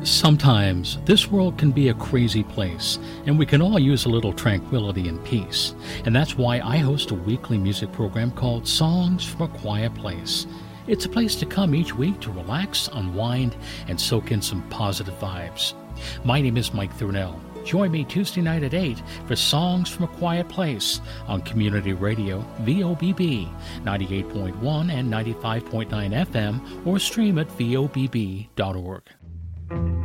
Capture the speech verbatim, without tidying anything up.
Sometimes this world can be a crazy place, and we can all use a little tranquility and peace. And that's why I host a weekly music program called Songs from a Quiet Place. It's a place to come each week to relax, unwind, and soak in some positive vibes. My name is Mike Thurnell. Join me Tuesday night at eight for Songs from a Quiet Place on Community Radio, V O B B, ninety-eight point one and ninety-five point nine F M, or stream at V O B B dot org.